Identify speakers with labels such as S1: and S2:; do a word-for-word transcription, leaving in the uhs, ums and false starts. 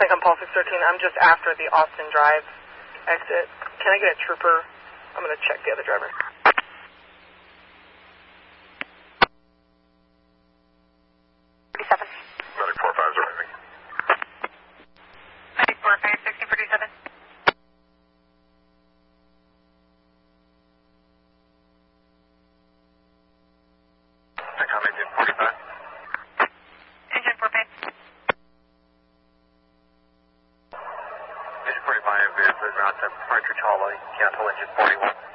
S1: Second Paul six thirteen, I'm just after the Austin Drive exit. Can I get a trooper? I'm going to check the other driver.
S2: thirty-seven.
S3: Medic four five is arriving.
S2: Medic four five, sixteen forty-seven.
S3: Secom engine forty-five.
S2: Engine four five.
S3: Engine forty-five is en route to Departure Charlie, cancel engine forty-one.